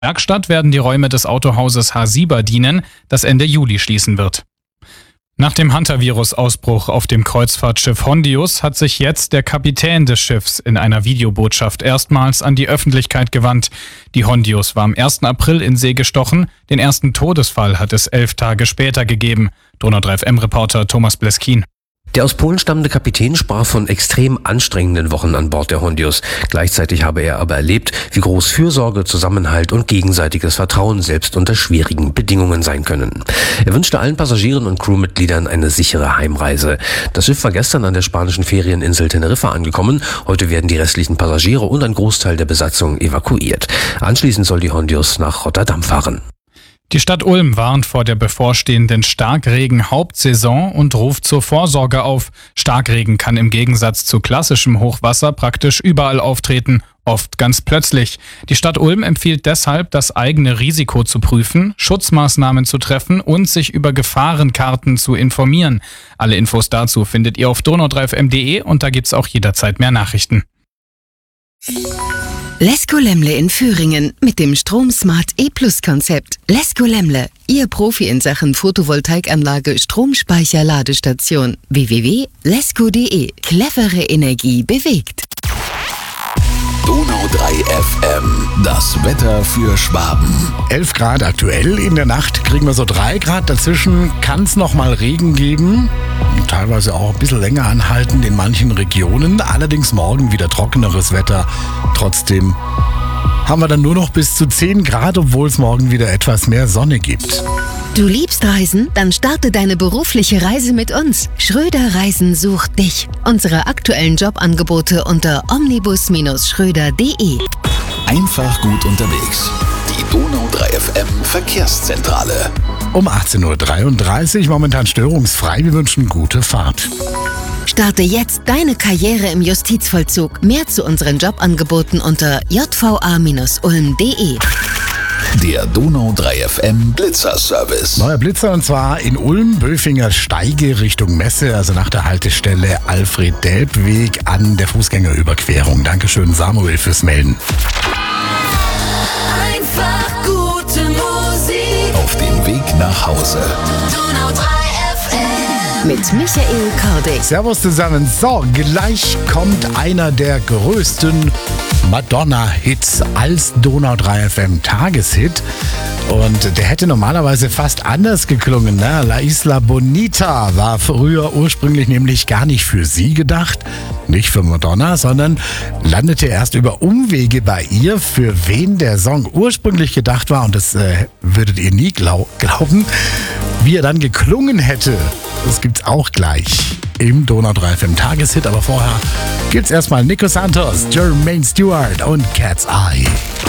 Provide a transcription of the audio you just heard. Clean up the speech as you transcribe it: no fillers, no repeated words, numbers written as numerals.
Werkstatt werden die Räume des Autohauses H-Sieber dienen, das Ende Juli schließen wird. Nach dem Hantavirus-Ausbruch auf dem Kreuzfahrtschiff Hondius hat sich jetzt der Kapitän des Schiffs in einer Videobotschaft erstmals an die Öffentlichkeit gewandt. Die Hondius war am 1. April in See gestochen. Den ersten Todesfall hat es 11 Tage später gegeben. Donau 3 FM-Reporter Thomas Bleskin. Der aus Polen stammende Kapitän sprach von extrem anstrengenden Wochen an Bord der Hondius. Gleichzeitig habe er aber erlebt, wie groß Fürsorge, Zusammenhalt und gegenseitiges Vertrauen selbst unter schwierigen Bedingungen sein können. Er wünschte allen Passagieren und Crewmitgliedern eine sichere Heimreise. Das Schiff war gestern an der spanischen Ferieninsel Teneriffa angekommen. Heute werden die restlichen Passagiere und ein Großteil der Besatzung evakuiert. Anschließend soll die Hondius nach Rotterdam fahren. Die Stadt Ulm warnt vor der bevorstehenden Starkregen-Hauptsaison und ruft zur Vorsorge auf. Starkregen kann im Gegensatz zu klassischem Hochwasser praktisch überall auftreten, oft ganz plötzlich. Die Stadt Ulm empfiehlt deshalb, das eigene Risiko zu prüfen, Schutzmaßnahmen zu treffen und sich über Gefahrenkarten zu informieren. Alle Infos dazu findet ihr auf donau3fm.de und da gibt's auch jederzeit mehr Nachrichten. Lesko Lemle in Thüringen mit dem StromSmart E-Plus-Konzept. Lesko Lemle, Ihr Profi in Sachen Photovoltaikanlage, Stromspeicher, Ladestation. www.lesko.de. Clevere Energie bewegt. Donau 3 FM, das Wetter für Schwaben. 11 Grad aktuell, in der Nacht kriegen wir so 3 Grad, dazwischen kann es nochmal Regen geben, teilweise auch ein bisschen länger anhalten in manchen Regionen, allerdings morgen wieder trockeneres Wetter. Trotzdem haben wir dann nur noch bis zu 10 Grad, obwohl es morgen wieder etwas mehr Sonne gibt. Du liebst Reisen? Dann starte deine berufliche Reise mit uns. Schröder Reisen sucht dich. Unsere aktuellen Jobangebote unter omnibus-schröder.de. Einfach gut unterwegs. Die Donau 3 FM Verkehrszentrale. Um 18.33 Uhr, momentan störungsfrei. Wir wünschen gute Fahrt. Starte jetzt deine Karriere im Justizvollzug. Mehr zu unseren Jobangeboten unter jva-ulm.de. Der Donau 3 FM Blitzer-Service. Neuer Blitzer und zwar in Ulm, Böfinger Steige Richtung Messe, also nach der Haltestelle Alfred-Delp-Weg an der Fußgängerüberquerung. Dankeschön Samuel fürs Melden. Einfach gute Musik. Auf dem Weg nach Hause. Donau 3 FM. Mit Michael Kordig. Servus zusammen. So, gleich kommt einer der größten Madonna-Hits als Donau 3 FM Tageshit. Und der hätte normalerweise fast anders geklungen. Ne? La Isla Bonita war früher ursprünglich nämlich gar nicht für sie gedacht. Nicht für Madonna, sondern landete erst über Umwege bei ihr, für wen der Song ursprünglich gedacht war. Und das würdet ihr nie glauben, wie er dann geklungen hätte. Das gibt's auch gleich im Donau 3 FM Tageshit. Aber vorher gibt's erstmal Nico Santos, Jermaine Stewart und Cat's Eye.